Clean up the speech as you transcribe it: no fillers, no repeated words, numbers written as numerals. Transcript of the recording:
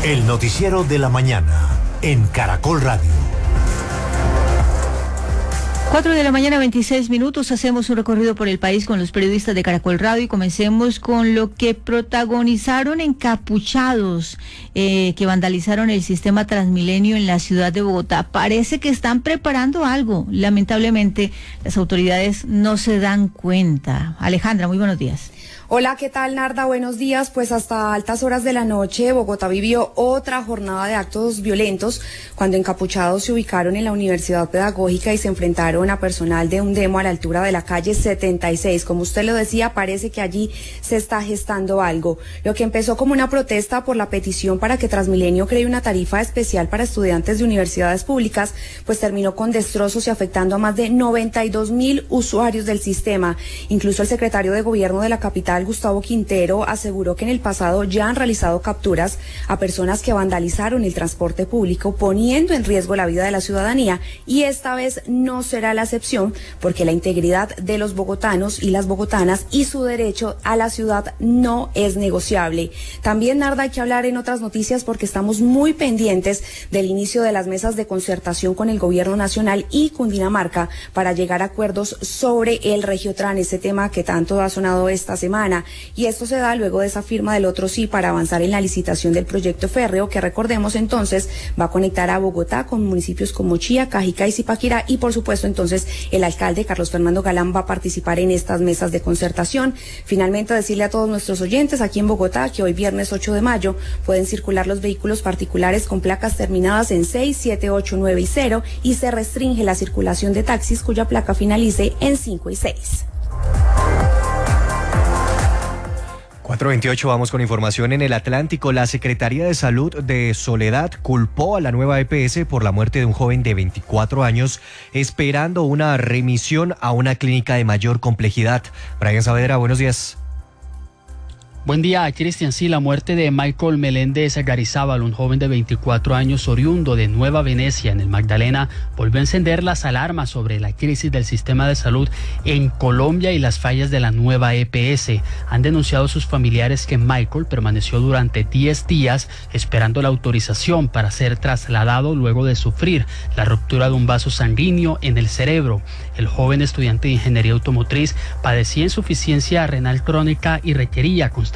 El noticiero de la mañana en Caracol Radio. 4:26 a.m. Hacemos un recorrido por el país con los periodistas de Caracol Radio y comencemos con lo que protagonizaron encapuchados que vandalizaron el sistema Transmilenio en la ciudad de Bogotá. Parece que están preparando algo. Lamentablemente, las autoridades no se dan cuenta. Alejandra, muy buenos días. Hola, ¿qué tal, Narda? Buenos días. Pues hasta altas horas de la noche, Bogotá vivió otra jornada de actos violentos cuando encapuchados se ubicaron en la Universidad Pedagógica y se enfrentaron a personal de un demo a la altura de la calle 76. Como usted lo decía, parece que allí se está gestando algo. Lo que empezó como una protesta por la petición para que Transmilenio cree una tarifa especial para estudiantes de universidades públicas, pues terminó con destrozos y afectando a más de 92.000 usuarios del sistema. Incluso el secretario de Gobierno de la capital, Gustavo Quintero, aseguró que en el pasado ya han realizado capturas a personas que vandalizaron el transporte público, poniendo en riesgo la vida de la ciudadanía, y esta vez no será la excepción, porque la integridad de los bogotanos y las bogotanas y su derecho a la ciudad no es negociable. También, Narda, hay que hablar en otras noticias porque estamos muy pendientes del inicio de las mesas de concertación con el Gobierno Nacional y Cundinamarca para llegar a acuerdos sobre el Regiotran, ese tema que tanto ha sonado esta semana. Y esto se da luego de esa firma del otro sí para avanzar en la licitación del proyecto férreo, que recordemos entonces va a conectar a Bogotá con municipios como Chía, Cajicá y Zipaquirá, y por supuesto entonces el alcalde Carlos Fernando Galán va a participar en estas mesas de concertación. Finalmente, decirle a todos nuestros oyentes aquí en Bogotá que hoy viernes 8 de mayo pueden circular los vehículos particulares con placas terminadas en 6, 7, 8, 9 y 0 y se restringe la circulación de taxis cuya placa finalice en 5 y 6. 4:28, vamos con información en el Atlántico. La Secretaría de Salud de Soledad culpó a la nueva EPS por la muerte de un joven de 24 años esperando una remisión a una clínica de mayor complejidad. Brian Saavedra, buenos días. Buen día, Cristian. Sí, la muerte de Michael Meléndez Garizábal, un joven de 24 años oriundo de Nueva Venecia, en el Magdalena, volvió a encender las alarmas sobre la crisis del sistema de salud en Colombia y las fallas de la nueva EPS. Han denunciado sus familiares que Michael permaneció durante 10 días esperando la autorización para ser trasladado luego de sufrir la ruptura de un vaso sanguíneo en el cerebro. El joven estudiante de ingeniería automotriz padecía insuficiencia renal crónica y requería constantemente